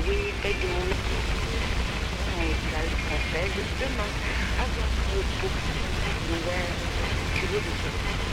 oui, et de mon égale française demain. Avoir pour nouvelles, tu veux le dire.